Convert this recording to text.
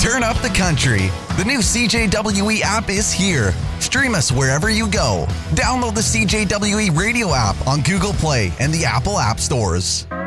turn up the country. The new CJWE app is here. Stream us wherever you go. Download the CJWE radio app on Google Play and the Apple App Stores.